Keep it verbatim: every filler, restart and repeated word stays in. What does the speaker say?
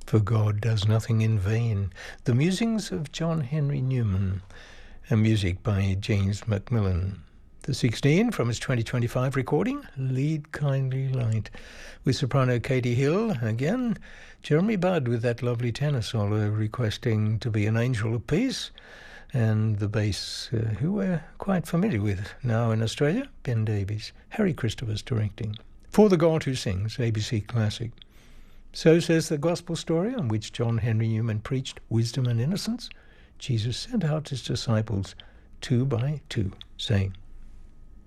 For God does nothing in vain. The musings of John Henry Newman, and music by James Macmillan. The sixteen from his twenty twenty-five recording, Lead Kindly Light, with soprano Katie Hill. Again, Jeremy Budd with that lovely tenor solo requesting To Be an Angel of Peace, and the bass, uh, who we're quite familiar with now in Australia, Ben Davies. Harry Christopher's directing. For the God Who Sings, A B C Classic. So says the gospel story on which John Henry Newman preached wisdom and innocence. Jesus sent out his disciples two by two, saying,